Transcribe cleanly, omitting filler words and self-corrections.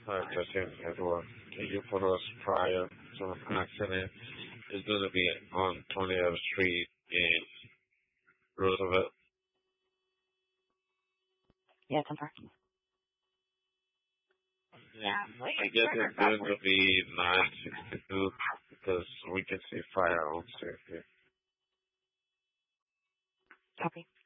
Edward. Can you put us prior to an accident? It's going to be on 20th Street in Roosevelt. Yeah, confirm. Yeah, I guess it's going to be 962 because we can see fire on safety. Copy.